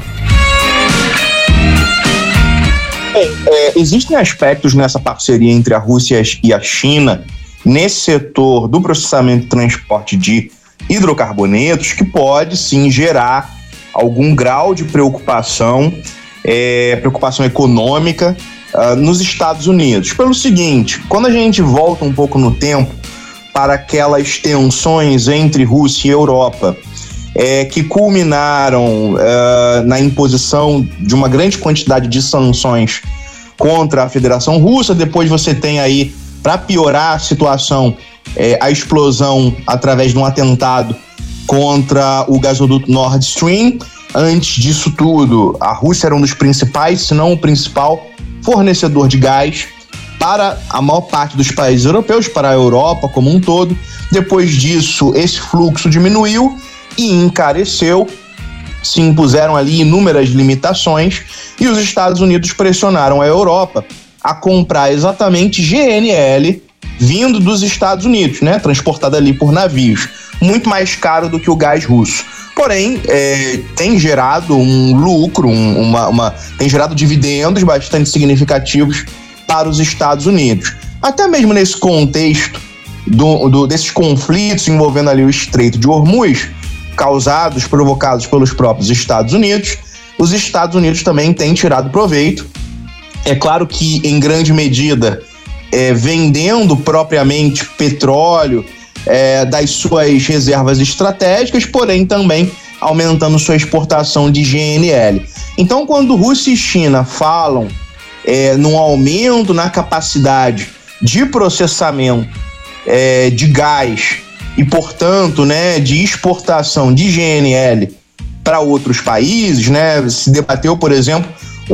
Bem, existem aspectos nessa parceria entre a Rússia e a China, nesse setor do processamento e transporte de hidrocarbonetos, que pode sim gerar algum grau de preocupação, preocupação econômica nos Estados Unidos. Pelo seguinte, quando a gente volta um pouco no tempo para aquelas tensões entre Rússia e Europa, que culminaram na imposição de uma grande quantidade de sanções contra a Federação Russa. Depois você tem aí, para piorar a situação, a explosão através de um atentado contra o gasoduto Nord Stream. Antes disso tudo, a Rússia era um dos principais, se não o principal, fornecedor de gás para a maior parte dos países europeus, para a Europa como um todo. Depois disso, esse fluxo diminuiu e encareceu, se impuseram ali inúmeras limitações e os Estados Unidos pressionaram a Europa a comprar exatamente GNL vindo dos Estados Unidos, né, transportada ali por navios, muito mais caro do que o gás russo. porém tem gerado um lucro, tem gerado dividendos bastante significativos para os Estados Unidos. Até mesmo nesse contexto desses conflitos envolvendo ali o Estreito de Hormuz, provocados pelos próprios Estados Unidos, os Estados Unidos também têm tirado proveito. É claro que, em grande medida, vendendo propriamente petróleo das suas reservas estratégicas, porém também aumentando sua exportação de GNL. Então, quando Rússia e China falam num aumento na capacidade de processamento de gás e, portanto, de exportação de GNL para outros países, se debateu, por exemplo,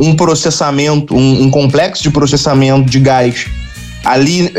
um complexo de processamento de gás ali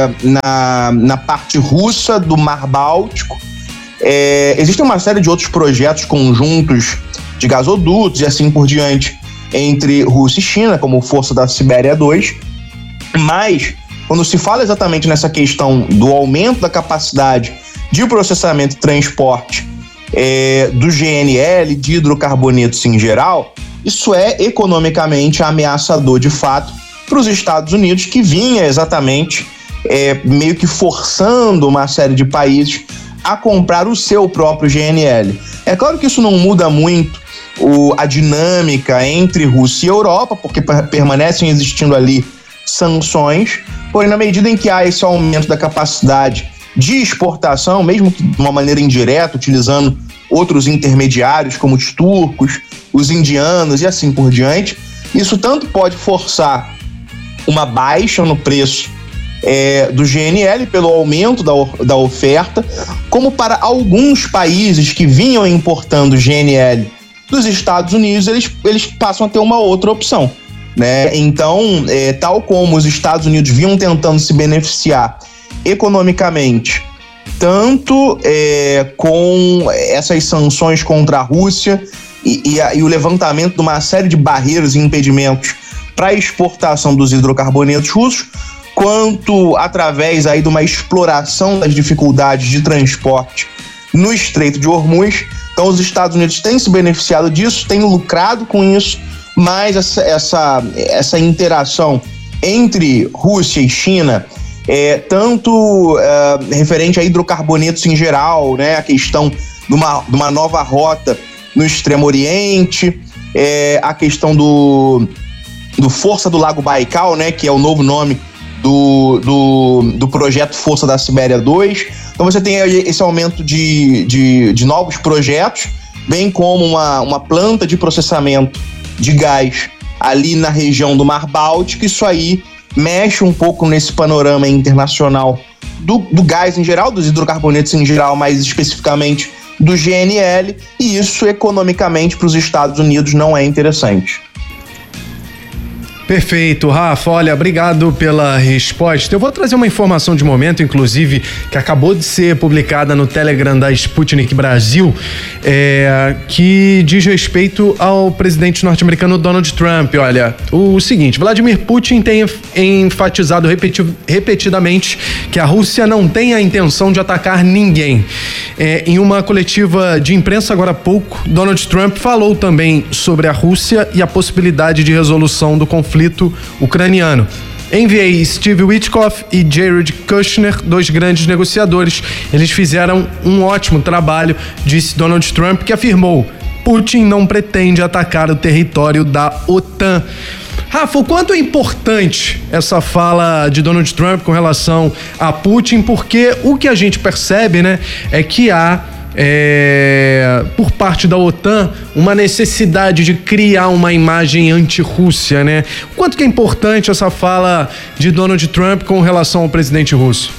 na parte russa do Mar Báltico. Existem uma série de outros projetos conjuntos de gasodutos e assim por diante entre Rússia e China, como o Força da Sibéria 2, mas quando se fala exatamente nessa questão do aumento da capacidade de processamento e transporte do GNL, de hidrocarbonetos em geral, isso é economicamente ameaçador de fato para os Estados Unidos, que vinha exatamente meio que forçando uma série de países a comprar o seu próprio GNL. É claro que isso não muda muito a dinâmica entre Rússia e Europa, porque permanecem existindo ali sanções, porém na medida em que há esse aumento da capacidade de exportação, mesmo que de uma maneira indireta, utilizando outros intermediários como os turcos, os indianos e assim por diante, isso tanto pode forçar uma baixa no preço do GNL pelo aumento da oferta, como para alguns países que vinham importando GNL dos Estados Unidos, eles passam a ter uma outra opção, Então, tal como os Estados Unidos vinham tentando se beneficiar economicamente, tanto com essas sanções contra a Rússia e o levantamento de uma série de barreiras e impedimentos para a exportação dos hidrocarbonetos russos, quanto através aí de uma exploração das dificuldades de transporte no Estreito de Hormuz. Então os Estados Unidos têm se beneficiado disso, têm lucrado com isso, mas essa interação entre Rússia e China, tanto referente a hidrocarbonetos em geral, a questão de uma nova rota no Extremo Oriente, a questão do Força do Lago Baikal, que é o novo nome do projeto Força da Sibéria 2. Então você tem esse aumento de novos projetos, bem como uma planta de processamento de gás ali na região do Mar Báltico. Isso aí mexe um pouco nesse panorama internacional do gás em geral, dos hidrocarbonetos em geral, mais especificamente do GNL, e isso economicamente para os Estados Unidos não é interessante. Perfeito, Rafa. Olha, obrigado pela resposta. Eu vou trazer uma informação de momento, inclusive, que acabou de ser publicada no Telegram da Sputnik Brasil, que diz respeito ao presidente norte-americano Donald Trump. Olha, o seguinte: Vladimir Putin tem enfatizado repetidamente que a Rússia não tem a intenção de atacar ninguém. Em uma coletiva de imprensa agora há pouco, Donald Trump falou também sobre a Rússia e a possibilidade de resolução do conflito ucraniano. Enviei Steve Witkoff e Jared Kushner, dois grandes negociadores. Eles fizeram um ótimo trabalho, disse Donald Trump, que afirmou: Putin não pretende atacar o território da OTAN. Rafa, o quanto é importante essa fala de Donald Trump com relação a Putin? Porque o que a gente percebe, é que há por parte da OTAN uma necessidade de criar uma imagem anti-Rússia, Quanto que é importante essa fala de Donald Trump com relação ao presidente russo?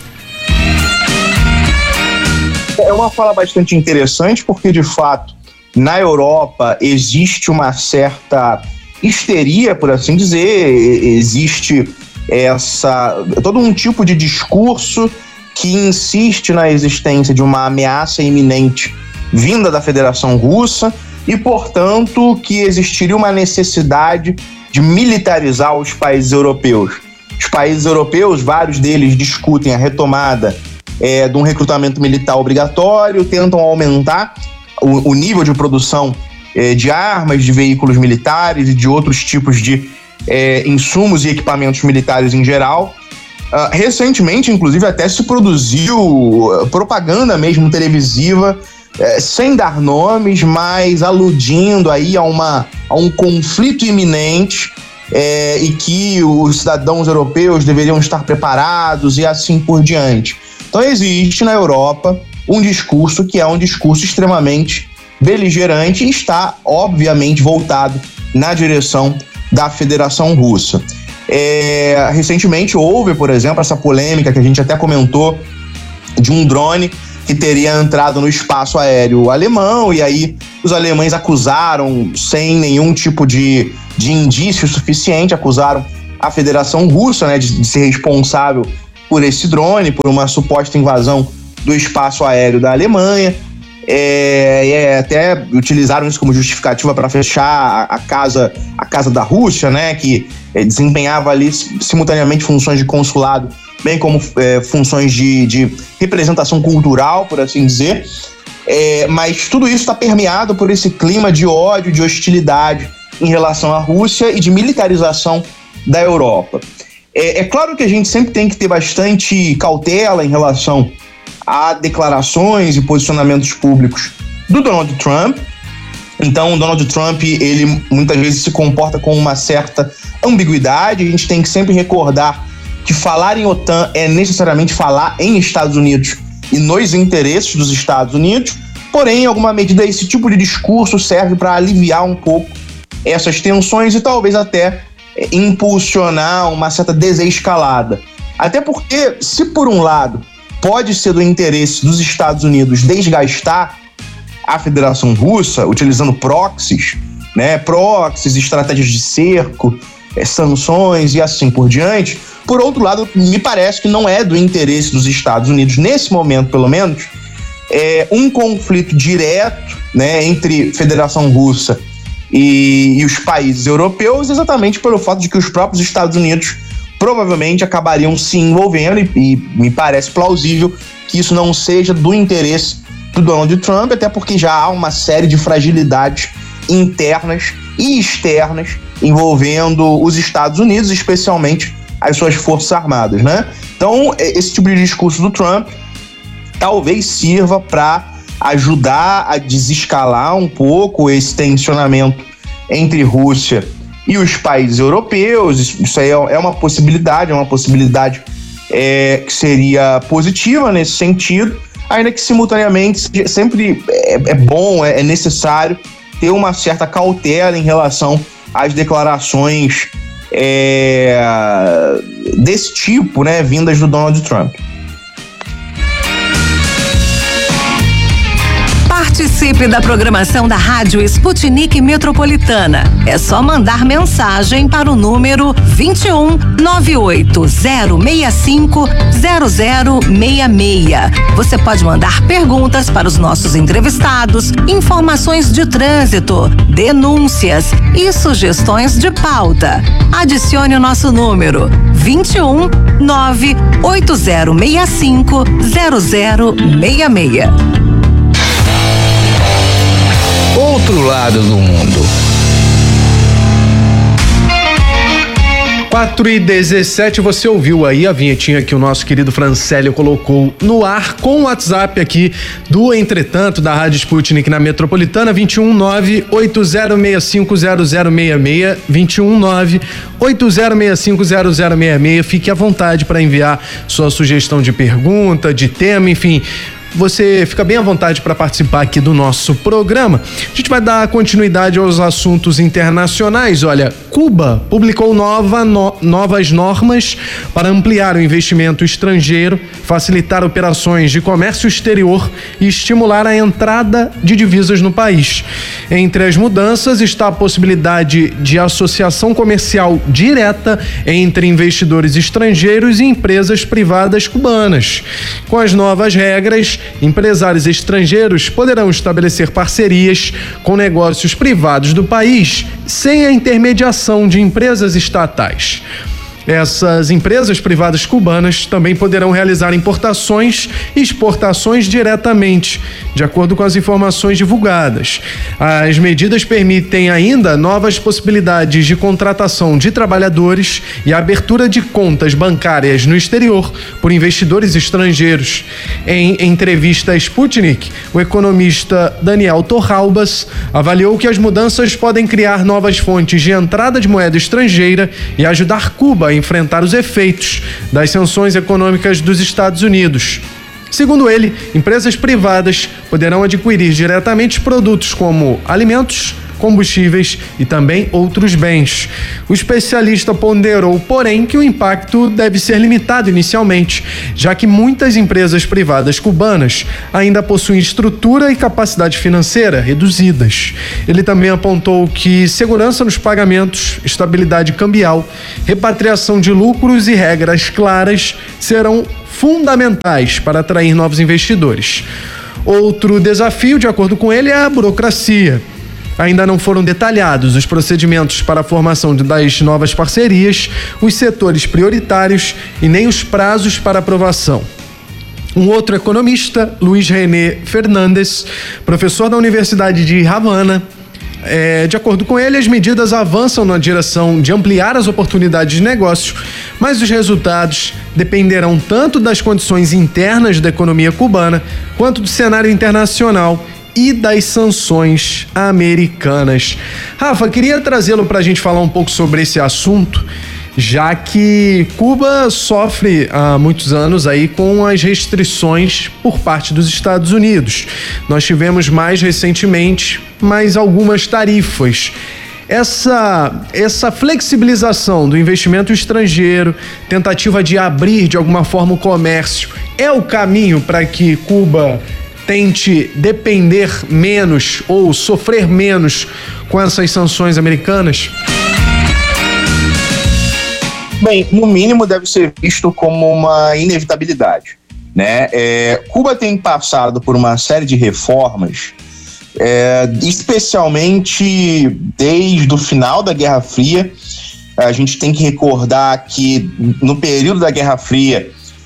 É uma fala bastante interessante, porque de fato na Europa existe uma certa histeria, por assim dizer, existe todo um tipo de discurso que insiste na existência de uma ameaça iminente vinda da Federação Russa e, portanto, que existiria uma necessidade de militarizar os países europeus. Os países europeus, vários deles discutem a retomada de um recrutamento militar obrigatório, tentam aumentar o nível de produção de armas, de veículos militares e de outros tipos de insumos e equipamentos militares em geral. Recentemente, inclusive, até se produziu propaganda mesmo televisiva, sem dar nomes, mas aludindo aí a um conflito iminente e que os cidadãos europeus deveriam estar preparados e assim por diante. Então existe na Europa um discurso que é um discurso extremamente beligerante e está, obviamente, voltado na direção da Federação Russa. Recentemente houve, por exemplo, essa polêmica que a gente até comentou de um drone que teria entrado no espaço aéreo alemão, e aí os alemães acusaram, sem nenhum tipo de indício suficiente, acusaram a Federação Russa, né, de ser responsável por esse drone, por uma suposta invasão do espaço aéreo da Alemanha. Até utilizaram isso como justificativa para fechar a casa da Rússia, né, que desempenhava ali simultaneamente funções de consulado, bem como funções de representação cultural, por assim dizer. Mas tudo isso está permeado por esse clima de ódio, de hostilidade em relação à Rússia e de militarização da Europa. É claro que a gente sempre tem que ter bastante cautela em relação a declarações e posicionamentos públicos do Donald Trump. Então, o Donald Trump, ele muitas vezes se comporta com uma certa ambiguidade. A gente tem que sempre recordar que falar em OTAN é necessariamente falar em Estados Unidos e nos interesses dos Estados Unidos. Porém, em alguma medida, esse tipo de discurso serve para aliviar um pouco essas tensões e talvez até impulsionar uma certa desescalada. Até porque, se por um lado pode ser do interesse dos Estados Unidos desgastar a Federação Russa, utilizando proxies, né, estratégias de cerco, sanções e assim por diante. Por outro lado, me parece que não é do interesse dos Estados Unidos, nesse momento pelo menos, um conflito direto, né, entre Federação Russa e os países europeus, exatamente pelo fato de que os próprios Estados Unidos provavelmente acabariam se envolvendo, e me parece plausível que isso não seja do interesse do Donald Trump, até porque já há uma série de fragilidades internas e externas envolvendo os Estados Unidos, especialmente as suas forças armadas, né? Então, esse tipo de discurso do Trump talvez sirva para ajudar a desescalar um pouco esse tensionamento entre Rússia e os países europeus. Isso aí é uma possibilidade, que seria positiva nesse sentido, ainda que simultaneamente sempre é bom, é necessário ter uma certa cautela em relação às declarações desse tipo, né, vindas do Donald Trump. Participe da programação da Rádio Sputnik Metropolitana. É só mandar mensagem para o número 21 98065 0066. Você pode mandar perguntas para os nossos entrevistados, informações de trânsito, denúncias e sugestões de pauta. Adicione o nosso número 21 98065 0066. Outro lado do mundo. 4h17, você ouviu aí a vinhetinha que o nosso querido Francélio colocou no ar com o WhatsApp aqui do Entretanto, da Rádio Sputnik na Metropolitana, 219-8065-0066, 219-8065-0066. Fique à vontade para enviar sua sugestão de pergunta, de tema, enfim. Você fica bem à vontade para participar aqui do nosso programa. A gente vai dar continuidade aos assuntos internacionais. Olha, Cuba publicou novas normas para ampliar o investimento estrangeiro, facilitar operações de comércio exterior e estimular a entrada de divisas no país. Entre as mudanças está a possibilidade de associação comercial direta entre investidores estrangeiros e empresas privadas cubanas. Com as novas regras, empresários estrangeiros poderão estabelecer parcerias com negócios privados do país sem a intermediação de empresas estatais. Essas empresas privadas cubanas também poderão realizar importações e exportações diretamente, de acordo com as informações divulgadas. As medidas permitem ainda novas possibilidades de contratação de trabalhadores e a abertura de contas bancárias no exterior por investidores estrangeiros. Em entrevista à Sputnik, o economista Daniel Torralbas avaliou que as mudanças podem criar novas fontes de entrada de moeda estrangeira e ajudar Cuba a enfrentar os efeitos das sanções econômicas dos Estados Unidos. Segundo ele, empresas privadas poderão adquirir diretamente produtos como alimentos, combustíveis e também outros bens. O especialista ponderou, porém, que o impacto deve ser limitado inicialmente, já que muitas empresas privadas cubanas ainda possuem estrutura e capacidade financeira reduzidas. Ele também apontou que segurança nos pagamentos, estabilidade cambial, repatriação de lucros e regras claras serão fundamentais para atrair novos investidores. Outro desafio, de acordo com ele, é a burocracia. Ainda não foram detalhados os procedimentos para a formação das novas parcerias, os setores prioritários e nem os prazos para aprovação. Um outro economista, Luiz René Fernandes, professor da Universidade de Havana, de acordo com ele, as medidas avançam na direção de ampliar as oportunidades de negócio, mas os resultados dependerão tanto das condições internas da economia cubana quanto do cenário internacional e das sanções americanas. Rafa, queria trazê-lo para a gente falar um pouco sobre esse assunto, já que Cuba sofre há muitos anos aí com as restrições por parte dos Estados Unidos. Nós tivemos mais recentemente mais algumas tarifas. Essa flexibilização do investimento estrangeiro, tentativa de abrir de alguma forma o comércio, é o caminho para que Cuba tente depender menos ou sofrer menos com essas sanções americanas? Bem, no mínimo deve ser visto como uma inevitabilidade, né? Cuba tem passado por uma série de reformas, especialmente desde o final da Guerra Fria. A gente tem que recordar que no período da Guerra Fria,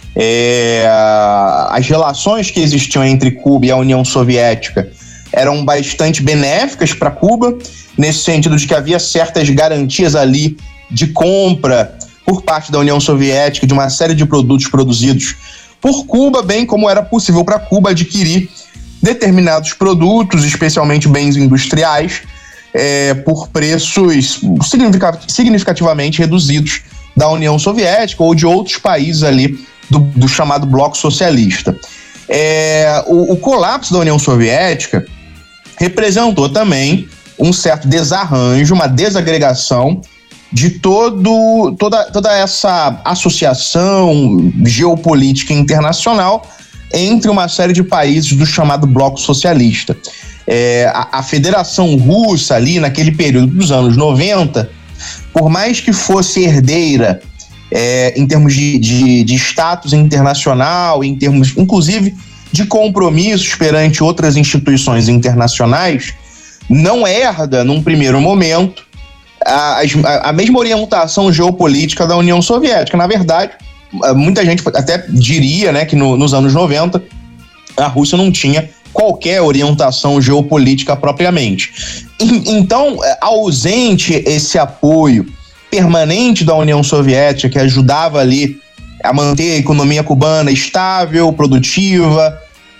as relações que existiam entre Cuba e a União Soviética eram bastante benéficas para Cuba, nesse sentido de que havia certas garantias ali de compra por parte da União Soviética de uma série de produtos produzidos por Cuba, bem como era possível para Cuba adquirir determinados produtos, especialmente bens industriais, por preços significativamente reduzidos da União Soviética ou de outros países ali do chamado bloco socialista. O colapso da União Soviética representou também um certo desarranjo, uma desagregação de toda essa associação geopolítica internacional entre uma série de países do chamado bloco socialista. A Federação Russa ali naquele período dos anos 90, por mais que fosse herdeira em termos de status internacional, em termos inclusive de compromissos perante outras instituições internacionais, não herda num primeiro momento a mesma orientação geopolítica da União Soviética. Na verdade, muita gente até diria, né, que nos anos 90 a Rússia não tinha qualquer orientação geopolítica propriamente. Então, ausente esse apoio permanente da União Soviética, que ajudava ali a manter a economia cubana estável, produtiva,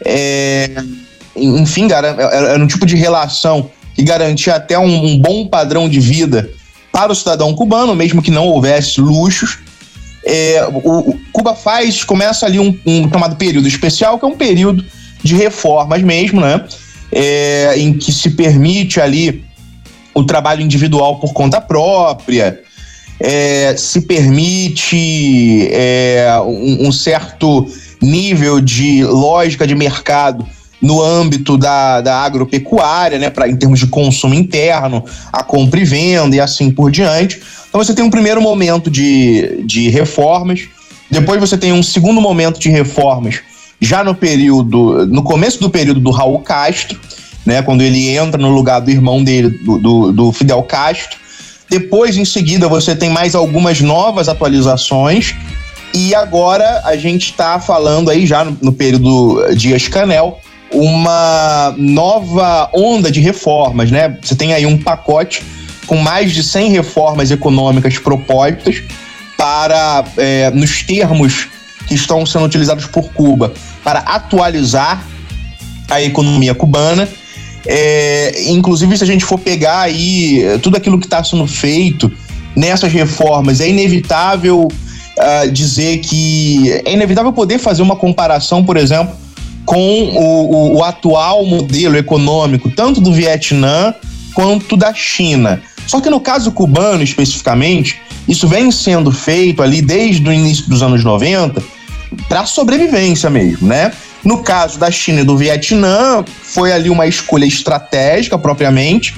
enfim, era um tipo de relação que garantia até um bom padrão de vida para o cidadão cubano, mesmo que não houvesse luxos. Cuba começa ali um chamado período especial, que é um período de reformas mesmo, né? Em que se permite ali o trabalho individual por conta própria, se permite um certo nível de lógica de mercado no âmbito da agropecuária, né, em termos de consumo interno, a compra e venda e assim por diante. Então você tem um primeiro momento de reformas, depois você tem um segundo momento de reformas já no começo do período do Raul Castro, né, quando ele entra no lugar do irmão dele, do Fidel Castro. Depois, em seguida, você tem mais algumas novas atualizações. E agora a gente está falando aí já no período Dias-Canel, uma nova onda de reformas, né? Você tem aí um pacote com mais de 100 reformas econômicas propostas para, nos termos que estão sendo utilizados por Cuba, para atualizar a economia cubana. Inclusive, se a gente for pegar aí tudo aquilo que está sendo feito nessas reformas, é inevitável dizer que é inevitável poder fazer uma comparação, por exemplo, com o atual modelo econômico, tanto do Vietnã quanto da China. Só que no caso cubano, especificamente, isso vem sendo feito ali desde o início dos anos 90 para sobrevivência mesmo, né? No caso da China e do Vietnã, foi ali uma escolha estratégica propriamente.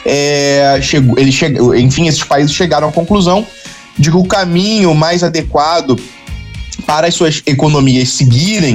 Enfim, esses países chegaram à conclusão de que o caminho mais adequado para as suas economias seguirem